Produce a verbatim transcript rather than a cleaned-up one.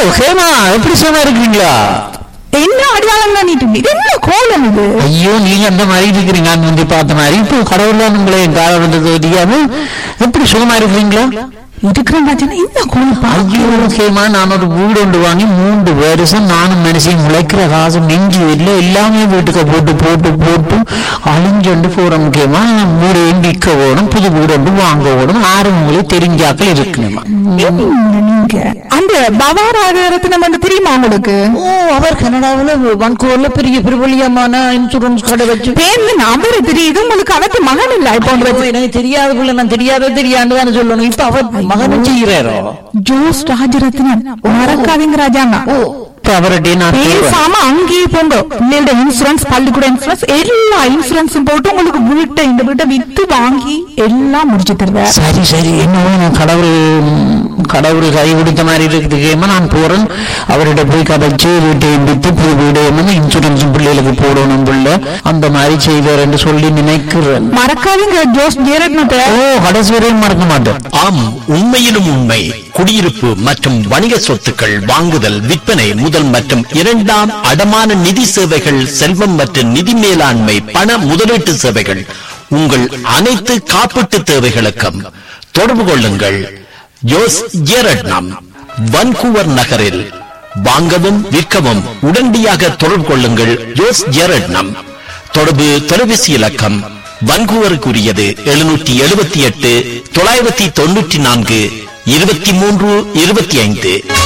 ஹேமா, எப்படி சும்மா இருக்கிறீங்களா? என்ன அடையாளம் தான் நீட்டு இது என்ன கோலம் இது? ஐயோ, நீங்க அந்த மாதிரி இருக்கிறீங்க. நான் வந்து பார்த்த மாதிரி இப்போ கடவுள்லாம் உங்களை கால வந்தது தெரியாம எப்படி சுகமா இருக்கிறீங்களா? இருக்கிற பாத்தீங்கன்னா இந்த கோலம் ஐயோ ஹேமா, நான் ஒரு வீடு ஒன்று வாங்கி மூன்று வருஷம் நானும் மனுஷன் முளைக்கிற காசு நெஞ்சு இல்லை, எல்லாமே வீட்டுக்கு போட்டு போட்டு போட்டு அழிஞ்சொண்டு போற முக்கியமா வீடு விற்க ஓடும், புது வீடு ஒன்று வாங்க ஓடும். ஆறு உங்களுக்கு தெரிஞ்சாக்கள் இருக்கணுமா? நீங்க அந்த பவாராகரத்தினம் வந்து தெரியுமா உங்களுக்கு? ஓ, அவர் கனடாவில் வான்கூவர்ல பெரிய பிரபலியமான இன்சூரன்ஸ் கடை வச்சு பேர்ல நபர் தெரியுது உங்களுக்கு. அவருக்கு மகன் இல்ல இப்போ எனக்கு தெரியாத புள்ள, நான் தெரியாத தெரியாண்டு தானே சொல்லணும். இப்ப அவர் மகனும் செய்கிறாரோ ஜோஸ் ராஜரத்னம் மறக்காதீங்க ராஜாங்க. பேசாம அங்கேயே போங்க. பிள்ளையோட இன்சூரன்ஸ், பள்ளிக்கூட இன்சூரன்ஸ், எல்லா இன்சூரன்ஸும் போட்டு உங்களுக்கு வீட்டை இந்த வீட்டை வித்து வாங்கி எல்லாம் முடிச்சு தருவேன். சரி சரி, என்ன கடவுள் கடவுள் கை கொடுத்த மாதிரி இருக்குது. நான் போறேன் அவர்கிட்ட போய் கதைச்சு வீட்டை வித்து புது வீடு இன்சூரன்ஸ் பிள்ளைகளுக்கு போடணும் பிள்ளை அந்த மாதிரி செய்வார் என்று சொல்லி நினைக்கிறேன். மறக்காதீங்க ஜோஸ் ஜெயரத்னத்தை. ஓ, கடைசி வரையும் மறக்க மாட்டேன். ஆம், உண்மையிலும் உண்மை. குடியிருப்பு மற்றும் வணிக சொத்துக்கள் வாங்குதல், விற்பனை, முதல் மற்றும் இரண்டாம் அடமான நிதி சேவைகள், செல்வம் மற்றும் நிதி மேலாண்மை, பண முதலீட்டு சேவைகள், உங்கள் அனைத்து காப்பீட்டு தேவைகளுக்கும் தொடர்பு கொள்ளுங்கள். ஜோஸ் ஜெயரட்னம், வான்கூவர் நகரில். வாங்கவும் விற்கவும் உடனடியாக தொடர்பு கொள்ளுங்கள். ஜோஸ் ஜெயரட்னம். தொடர்பு தொலைபேசி இலக்கம் வான்கூவருக்குரியது எழுநூற்றி எழுபத்தி எட்டு தொள்ளாயிரத்தி தொன்னூற்றி நான்கு இருபத்தி மூன்று இருபத்தி ஐந்து.